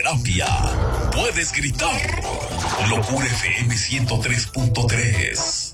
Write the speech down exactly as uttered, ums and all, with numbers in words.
terapia. Puedes gritar. Locura F M ciento tres punto tres.